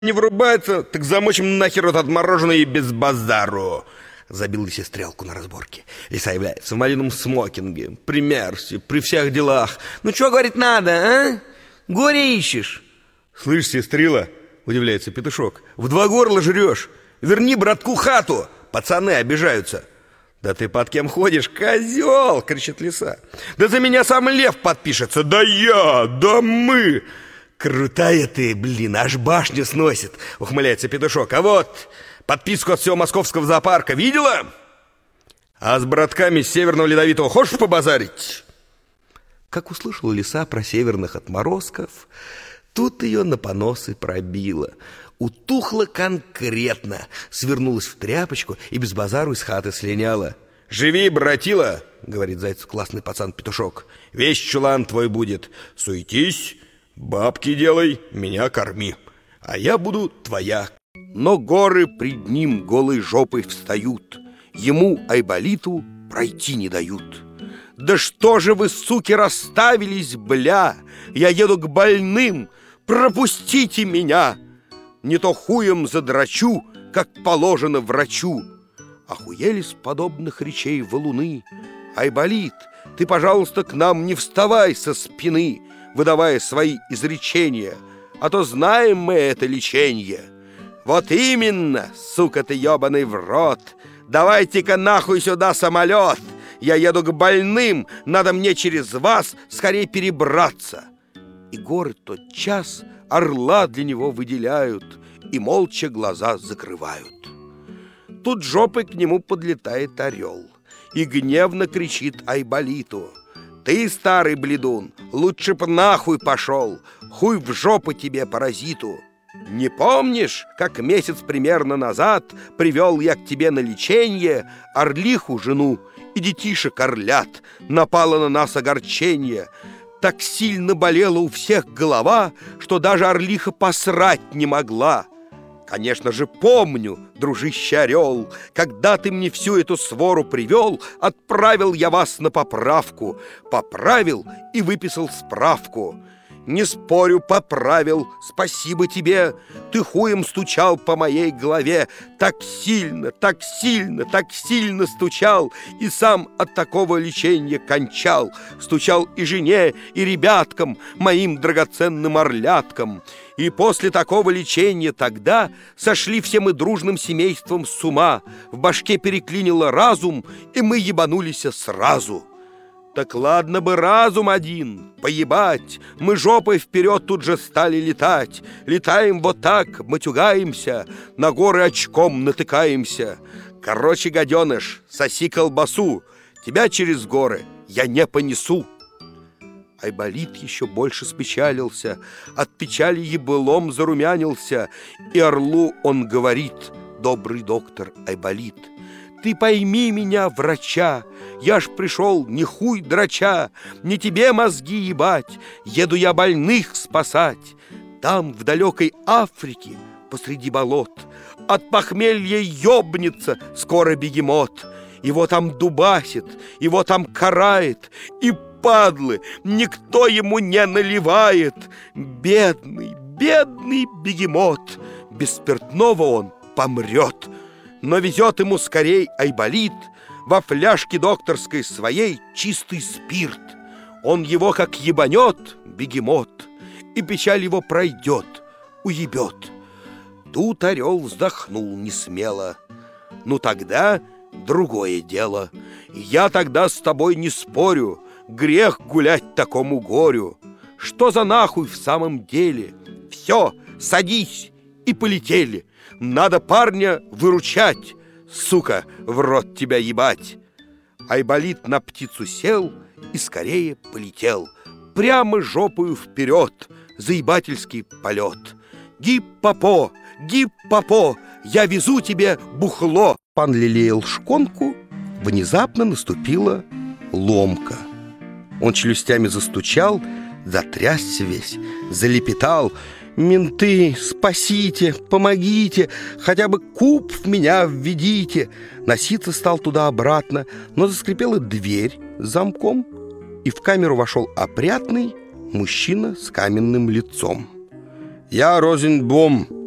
не врубается, так замочим нахер этот отмороженный и без базару. Забил Лисе стрелку на разборке. Лиса является в малиновом смокинге, при мерсе, при всех делах. Ну, что, говорит, надо, а? Горе ищешь? Слышь, сестрила, удивляется петушок, в два горла жрешь. Верни братку хату, пацаны обижаются. Да ты под кем ходишь, козел, кричит Лиса. Да за меня сам лев подпишется. Да я, да мы. Крутая ты, блин, аж башню сносит, ухмыляется петушок. А вот подписку от всего московского зоопарка видела? А с братками Северного Ледовитого хочешь побазарить? Как услышала Лиса про северных отморозков, тут ее на поносы пробило. Утухла конкретно, свернулась в тряпочку и без базару из хаты слиняла. «Живи, братила!» — говорит зайцу классный пацан-петушок. «Весь чулан твой будет. Суетись, бабки делай, меня корми, а я буду твоя». Но горы пред ним голой жопой встают, ему, Айболиту, пройти не дают. «Да что же вы, суки, расставились, бля! Я еду к больным, пропустите меня! Не то хуем задрачу, как положено врачу». Охуели с подобных речей валуны. «Айболит, ты, пожалуйста, к нам не вставай со спины, выдавая свои изречения, а то знаем мы это леченье». «Вот именно, сука ты ебаный в рот! Давайте-ка нахуй сюда самолет! Я еду к больным, надо мне через вас скорее перебраться». И горы тотчас орла для него выделяют и молча глаза закрывают. Тут жопой к нему подлетает орел и гневно кричит Айболиту: «Ты, старый бледун, лучше б нахуй пошел, хуй в жопу тебе, паразиту! Не помнишь, как месяц примерно назад привел я к тебе на леченье орлиху жену и детишек орлят? Напало на нас огорчение, так сильно болела у всех голова, что даже орлиха посрать не могла». Конечно же, помню, дружище орел, когда ты мне всю эту свору привел, отправил я вас на поправку, поправил и выписал справку. Не спорю, поправил, спасибо тебе. Ты хуем стучал по моей голове, так сильно, так сильно, так сильно стучал, и сам от такого лечения кончал. Стучал и жене, и ребяткам, моим драгоценным орляткам. И после такого лечения тогда сошли все мы дружным семейством с ума, в башке переклинило разум, и мы ебанулись сразу. Так ладно бы разум один, поебать, мы жопой вперед тут же стали летать. Летаем вот так, матюгаемся, на горы очком натыкаемся. Короче, гаденыш, соси колбасу, тебя через горы я не понесу. Айболит еще больше спечалился, от печали ебылом зарумянился, и орлу он говорит: «Добрый доктор Айболит, ты пойми меня, врача, я ж пришел не хуй драча, не тебе мозги ебать, еду я больных спасать. Там, в далекой Африке, посреди болот, от похмелья ёбнется скоро бегемот. Его там дубасит, его там карает, и падлы никто ему не наливает. Бедный, бедный бегемот, без спиртного он помрет. Но везет ему скорей Айболит во фляжке докторской своей чистый спирт. Он его как ебанет, бегемот, и печаль его пройдет, уебет». Тут орел вздохнул несмело: «Ну тогда другое дело. Я тогда с тобой не спорю, грех гулять такому горю. Что за нахуй в самом деле? Все, садись!» И полетели. Надо парня выручать, сука, в рот тебя ебать. Айболит на птицу сел и скорее полетел, прямо жопою вперед, заебательский полет. «Гип-попо, гип-попо, я везу тебе бухло!» Пан лелеял шконку, внезапно наступила ломка. Он челюстями застучал, затрясся весь, залепетал: «Менты, спасите, помогите, хотя бы куб в меня введите!» Носиться стал туда-обратно, но заскрипела дверь с замком, и в камеру вошел опрятный мужчина с каменным лицом. «Я Розенбом,